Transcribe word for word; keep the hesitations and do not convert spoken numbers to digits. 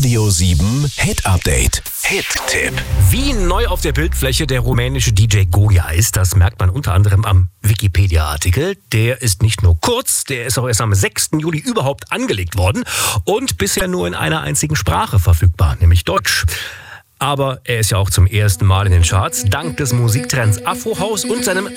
Radio sieben Hit Update. Hit-Tipp. Wie neu auf der Bildfläche der rumänische D J Goya ist, das merkt man unter anderem am Wikipedia-Artikel. Der ist nicht nur kurz, der ist auch erst am sechsten Juli überhaupt angelegt worden und bisher nur in einer einzigen Sprache verfügbar, nämlich Deutsch. Aber er ist ja auch zum ersten Mal in den Charts, dank des Musiktrends Afro House und seinem